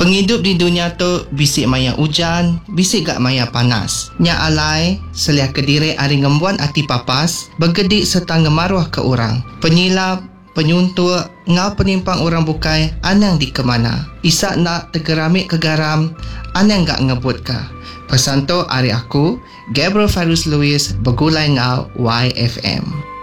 Penghidup di dunia tu bisik maya hujan, bisik gak maya panas. Nya alai selia kediri ari ngembuan ati papas, bergedik serta ngemaruah ke orang. Penyilap, penyuntuk, ngau penimpang orang bukai, anang di kemana. Isak nak tergeramik ke garam, anang gak ngebut ka. Pesan tu ari aku, Gabriel Fairuz Lewis, bergulai ngau YFM.